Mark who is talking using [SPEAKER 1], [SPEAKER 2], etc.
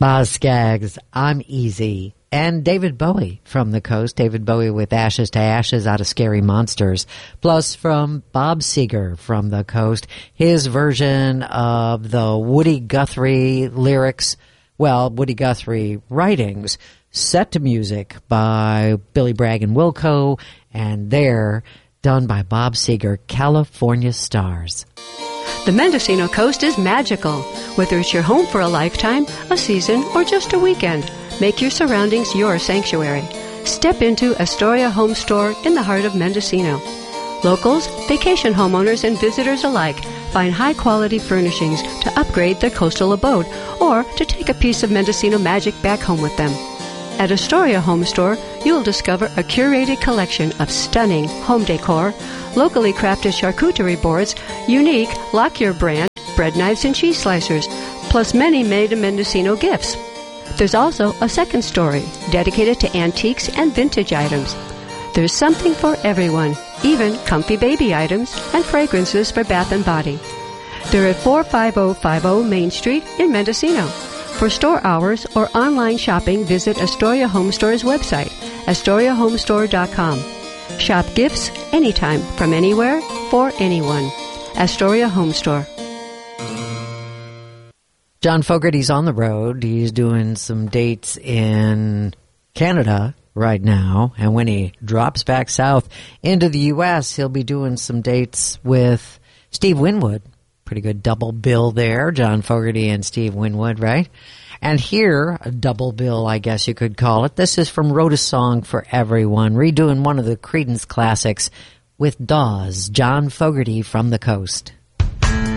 [SPEAKER 1] Boz Scaggs, I'm Easy. And David Bowie from the coast. David Bowie with Ashes to Ashes out of Scary Monsters. Plus from Bob Seger from the coast, his version of the Woody Guthrie lyrics, well, Woody Guthrie writings, set to music by Billy Bragg and Wilco, and they're done by Bob Seger, California Stars.
[SPEAKER 2] The Mendocino coast is magical. Whether it's your home for a lifetime, a season, or just a weekend, make your surroundings your sanctuary. Step into Astoria Home Store in the heart of Mendocino. Locals, vacation homeowners, and visitors alike find high-quality furnishings to upgrade their coastal abode or to take a piece of Mendocino magic back home with them. At Astoria Home Store, you'll discover a curated collection of stunning home decor, locally crafted charcuterie boards, unique Lockyer brand bread knives and cheese slicers, plus many made-in-Mendocino gifts. There's also a second story dedicated to antiques and vintage items. There's something for everyone, even comfy baby items and fragrances for bath and body. They're at 45050 Main Street in Mendocino. For store hours or online shopping, visit Astoria Home Store's website, AstoriaHomestore.com. Shop gifts anytime, from anywhere, for anyone. Astoria Home Store.
[SPEAKER 1] John Fogerty's on the road. He's doing some dates in Canada right now. And when he drops back south into the U.S., he'll be doing some dates with Steve Winwood. Pretty good double bill there, John Fogerty and Steve Winwood, right? And here, a double bill, I guess you could call it. This is from Wrote a Song for Everyone, redoing one of the Creedence classics with Dawes, John Fogerty from the coast.